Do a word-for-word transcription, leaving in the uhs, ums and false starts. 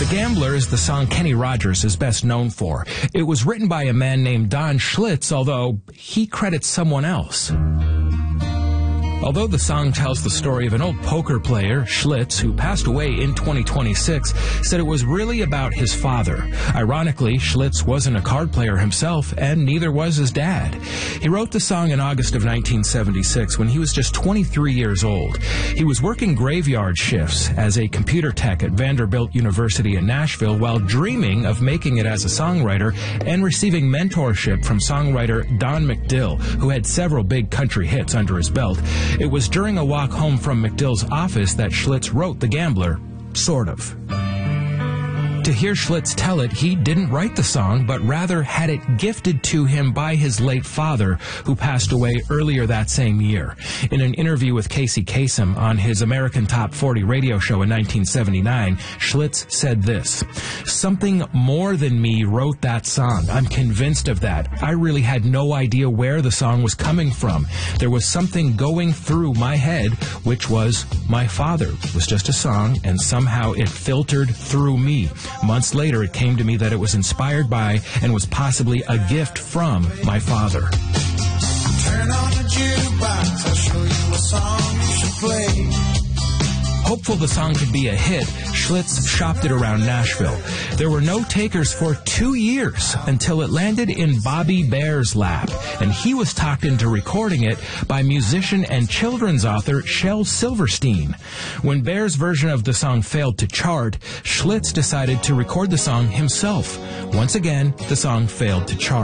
The Gambler is the song Kenny Rogers is best known for. It was written by a man named Don Schlitz, although he credits someone else. Although the song tells the story of an old poker player, Schlitz, who passed away in twenty twenty-six, said it was really about his father. Ironically, Schlitz wasn't a card player himself, and neither was his dad. He wrote the song in August of nineteen seventy-six when he was just twenty-three years old. He was working graveyard shifts as a computer tech at Vanderbilt University in Nashville while dreaming of making it as a songwriter and receiving mentorship from songwriter Don McDill, who had several big country hits under his belt. It was during a walk home from McDill's office that Schlitz wrote The Gambler, sort of. To hear Schlitz tell it, he didn't write the song, but rather had it gifted to him by his late father, who passed away earlier that same year. In an interview with Casey Kasem on his American Top forty radio show in nineteen seventy-nine, Schlitz said this: "Something more than me wrote that song. I'm convinced of that. I really had no idea where the song was coming from. There was something going through my head, which was my father. It was just a song, and somehow it filtered through me. Months later, it came to me that it was inspired by and was possibly a gift from my father." Turn on the jukebox, I'll show you a song you should play. Hopeful the song could be a hit, Schlitz shopped it around Nashville. There were no takers for two years until it landed in Bobby Bare's lap, and he was talked into recording it by musician and children's author Shel Silverstein. When Bare's version of the song failed to chart, Schlitz decided to record the song himself. Once again, the song failed to chart.